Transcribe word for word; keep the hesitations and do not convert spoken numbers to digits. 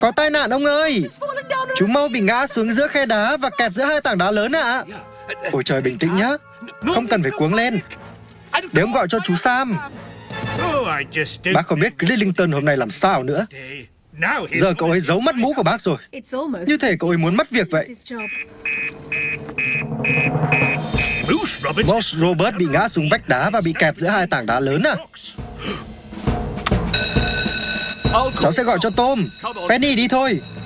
Có tai nạn ông ơi! Chú mau bị ngã xuống giữa khe đá và kẹt giữa hai tảng đá lớn ạ. Ôi trời, bình tĩnh nhá. Không cần phải cuống lên. Để ông gọi cho chú Sam. Bác không biết Lillington hôm nay làm sao nữa. Giờ cậu ấy giấu mất mũ của bác rồi. Như thể cậu ấy muốn mất việc vậy. Boss Robert bị ngã xuống vách đá và bị kẹt giữa hai tảng đá lớn à? Cháu sẽ gọi cho Tom. Penny đi thôi.